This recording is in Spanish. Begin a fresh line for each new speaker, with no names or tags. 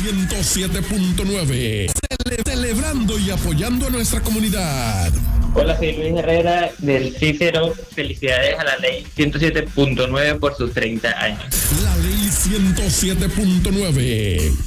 107.9. Celebrando y apoyando a nuestra comunidad.
Hola, soy Luis Herrera del Cícero. Felicidades a la ley 107.9 por sus 30 años.
La ley 107.9.